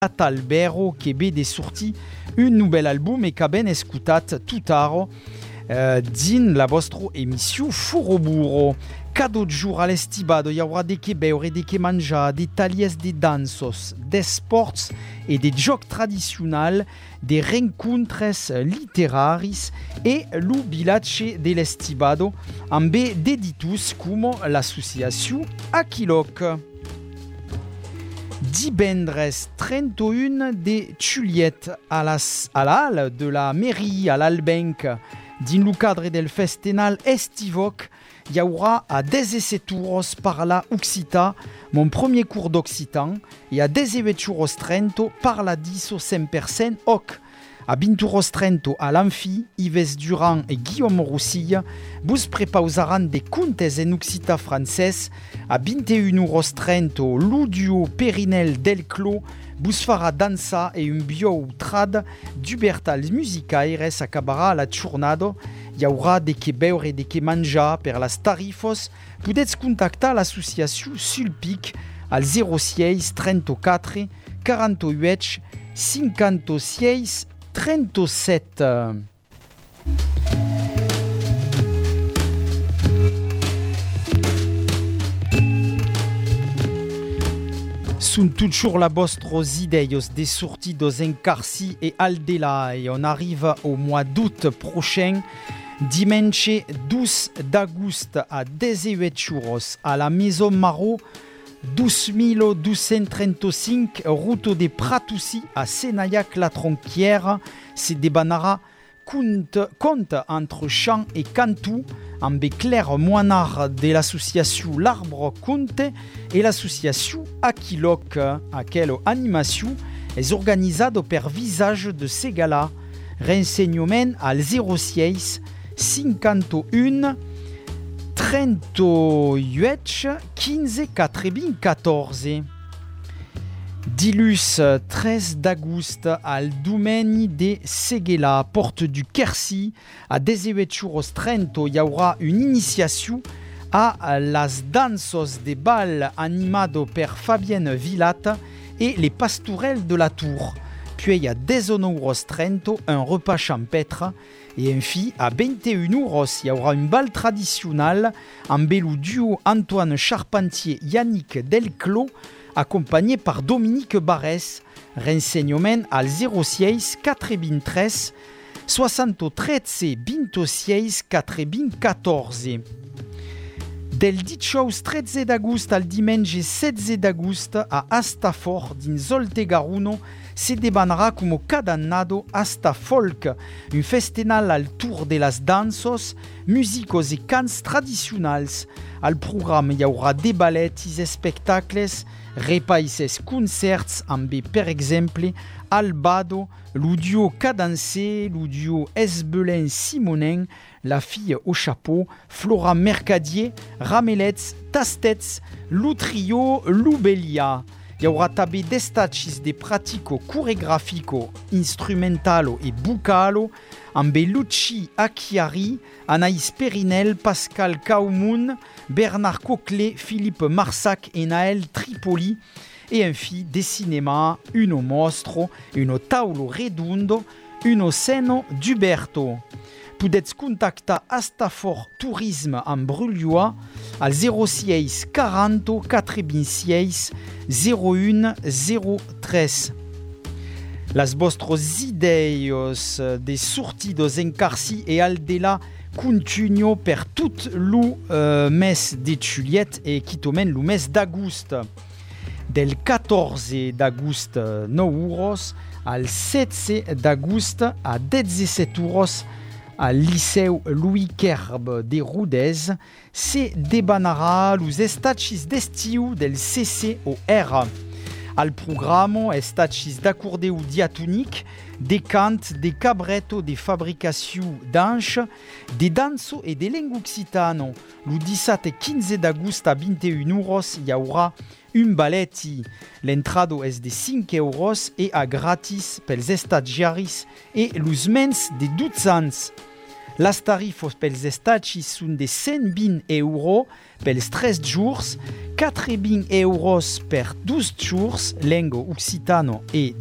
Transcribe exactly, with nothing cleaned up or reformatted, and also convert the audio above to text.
Albero che vede sorti un nouvel album e che ben escutat tutaro eh, din la vostra émission Furoburo. Cada jour à l'estibado, il y aura des che beure, des che mangiare, des talies de dansos, des sports et des jocs traditionnels, des rencontres littéraires et le village de l'estibado, amb deditus comme l'association Aquiloc. Divendres trente et un de Juliette à la, à la halle de la mairie à l'Albenc, dans le cadre del festival Estivoc, il y aura à dix-sept euros par la Occita, mon premier cours d'occitan, et à dix-huit euros trente par la dix cent personnes Oc. À vingt euros trente à l'Amphi, Yves Durand et Guillaume Roussille vous prepausaran des contes en occita français. À vingt et un euros trente, l'Udio Périnel del Clos vous fera dansa et un bio trad d'Ubertals Musicaires acabera la giornada. Il y aura des que beure et des que manja per las tarifos. Podeu contactar l'association Sulpic al zéro six trente-quatre quarante-huit cinquante-six trente-sept. Sunt toujours la vostres ideios des sorties dos Encarsi et Aldela et on arrive au mois d'août prochain. Dimanche douze d'août à dix-huit euros à la Maison Marot, douze mille deux cent trente-cinq route de Pratouci à Senayac-la-Tronquière. Se débanara compte, compte entre Champ et Cantou, amb Claire Moinard de l'association L'Arbre Conte et l'association Aquiloc. Aquelle animation est organisée per visage de Segala. Renseignement al zéro six cinquante-un trente-huit quinze quatre-vingt-quatorze. Dilus treize d'août al domaine de Seguela, porte du Quercy, à dix-huit euros trente, il y aura une initiation à las dansos de bal animado per Fabienne Villat et les pastourelles de la Tour. Puis à dix-neuf euros trente, un repas champêtre. Et enfin, à vingt et un euros, il y aura une balle traditionnelle en le duo Antoine Charpentier-Yannick Delclos, accompagné par Dominique Barès. Renseignement al zéro six quatre-vingt-treize soixante-treize vingt-six quatre-vingt-quatorze. Del diciotto treize d'agosto al dimanche seize d'agosto a Astafort, din Zoltegaruno, se debanera como cada annado Astafolk, un festival al tour de las dansos, musicos e cants tradicionals. Al programme hi haurà des ballets i spectacles, repaises concerts amb, per exemple, Albado, l'Udio Cadencé, l'Udio Esbelin Simonin, La Fille au Chapeau, Flora Mercadier, Ramelets, Tastets, Lutrio, Lubelia. Il y aura també destacis de pratico coregrafico, instrumentalo e bucalo, amb Luci Acchiari, Anaïs Périnel, Pascal Kaumoun, Bernard Coquelet, Philippe Marsac et Naël Tripoli. Et enfin, des cinémas, uno mostro, uno taulo redondo, uno seno d'Uberto. Podeu contactar Astafort Tourisme en Bruliois al zéro six quarante quatre-vingt-six zéro un zéro treize. Las vostres ideios de sortidos Encarsi e Aldela continuo per tout le uh, mes de Juliette et qui tomen le mes d'agost. Del quatorze d'agost neuf euros al setze d'agost a dix-sept euros al Liceu Louis Kerb de Rodez, se debanara los estacis d'estiu del C C O R. Al programa estacis d'accordeu diatonic, de cant, de cabretto, de fabricació d'anche, de danso et de lengua occitano. Le dix-sept et quinze d'agost a vingt et un euros, il y aura un balletti. L'entrado est de cinq euros et a gratis pels estagiaris et los mens de douze ans. Las tarifos pels estacis sunt de cent vint euro pels tres jours, quatre vint euros per douze jours, lengo occitano e